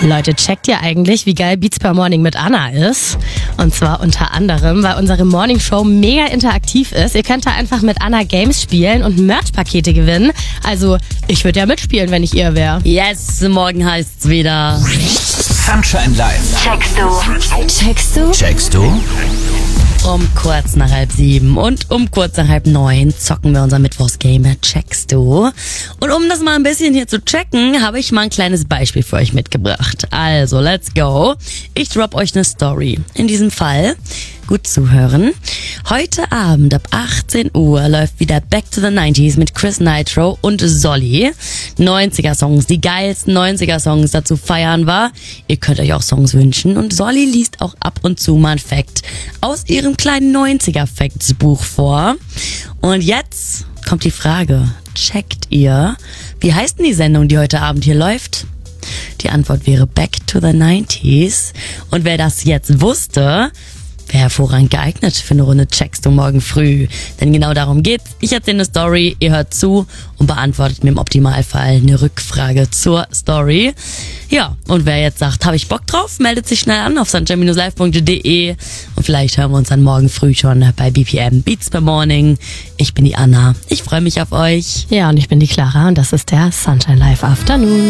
Leute, checkt ihr eigentlich, wie geil Beats per Morning mit Anna ist? Und zwar unter anderem, weil unsere Morning Show mega interaktiv ist. Ihr könnt da einfach mit Anna Games spielen und Merch-Pakete gewinnen. Also, ich würde ja mitspielen, wenn ich ihr wäre. Yes, morgen heißt's wieder Sunshine Live. Checkst du? um kurz nach 6:30 und um kurz nach 8:30 zocken wir unser Mittwochsgame Checkst du. Und um das mal ein bisschen hier zu checken, habe ich mal ein kleines Beispiel für euch mitgebracht. Also, let's go. Ich drop euch eine Story. In diesem Fall, gut zuhören. Heute Abend ab 18 Uhr läuft wieder Back to the 90s mit Chris Nitro und Solly. 90er-Songs, die geilsten 90er-Songs dazu feiern war. Ihr könnt euch auch Songs wünschen und Solly liest auch ab und zu mal ein Fact aus ihrem kleinen 90er-Facts-Buch vor. Und jetzt kommt die Frage, checkt ihr, wie heißt denn die Sendung, die heute Abend hier läuft? Die Antwort wäre Back to the 90s. Und wer das jetzt wusste, wäre hervorragend geeignet für eine Runde Checkst du morgen früh. Denn genau darum geht's. Ich erzähle eine Story, ihr hört zu und beantwortet mir im Optimalfall eine Rückfrage zur Story. Ja, und wer jetzt sagt, habe ich Bock drauf, meldet sich schnell an auf sunshine-live.de und vielleicht hören wir uns dann morgen früh schon bei BPM Beats per Morning. Ich bin die Anna. Ich freue mich auf euch. Ja, und ich bin die Clara und das ist der Sunshine Live Afternoon.